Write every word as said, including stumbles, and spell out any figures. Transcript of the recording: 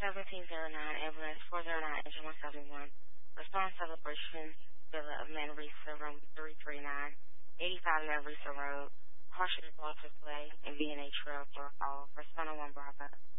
seventeen oh nine, ambulance four oh nine, engine one seventy-one. Response celebration, Villa of Manresa, room three three nine, eighty-five Manresa Road, partially brought to play, and V and A Trail for all. Respond on one Bravo.